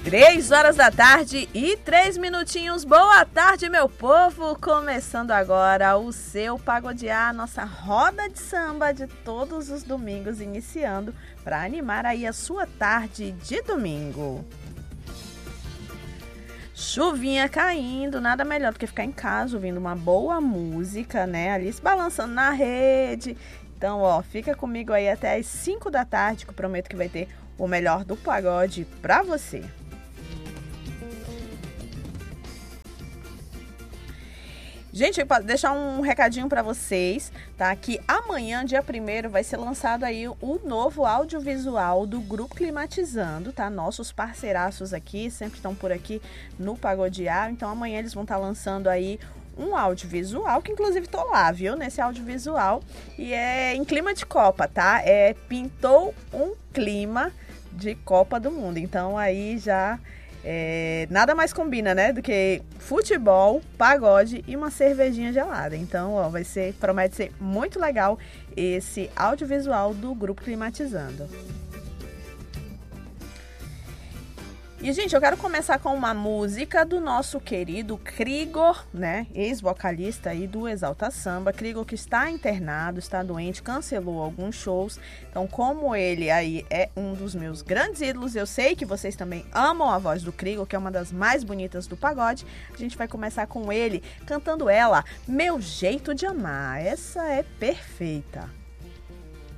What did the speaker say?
3 horas da tarde e 3 minutinhos. Boa tarde, meu povo! Começando agora o seu Pagodear, nossa roda de samba de todos os domingos, iniciando para animar aí a sua tarde de domingo. Chuvinha caindo, nada melhor do que ficar em casa ouvindo uma boa música, né? Ali se balançando na rede. Então, fica comigo aí até as 5 da tarde, que eu prometo que vai ter o melhor do pagode pra você. Gente, eu vou deixar um recadinho para vocês, tá? Que amanhã, dia 1º, vai ser lançado aí o novo audiovisual do Grupo Climatizando, tá? Nossos parceiraços aqui, sempre estão por aqui no Pagodear. Então, amanhã eles vão estar lançando aí um audiovisual, que inclusive tô lá, viu? Nesse audiovisual. E é em clima de Copa, tá? Pintou um clima de Copa do Mundo. Então, aí já... nada mais combina, né, do que futebol, pagode e uma cervejinha gelada. Então, promete ser muito legal esse audiovisual do Grupo Climatizando. E, gente, eu quero começar com uma música do nosso querido Krigor, né, ex-vocalista aí do Exalta Samba. Krigor, que está internado, está doente, cancelou alguns shows. Então, como ele aí é um dos meus grandes ídolos, eu sei que vocês também amam a voz do Krigor, que é uma das mais bonitas do pagode. A gente vai começar com ele cantando ela, Meu Jeito de Amar. Essa é perfeita.